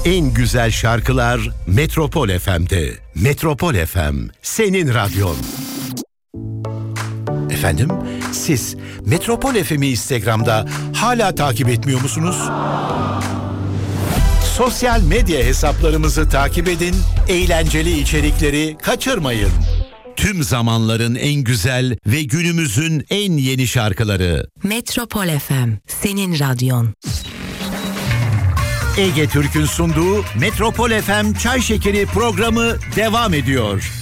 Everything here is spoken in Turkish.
En güzel şarkılar Metropol FM'de. Metropol FM, senin radyon. Efendim, siz Metropol FM'i Instagram'da hala takip etmiyor musunuz? Sosyal medya hesaplarımızı takip edin, eğlenceli içerikleri kaçırmayın. Tüm zamanların en güzel ve günümüzün en yeni şarkıları. Metropol FM, senin radyon. Ege Türk'ün sunduğu Metropol FM Çay Şekeri programı devam ediyor.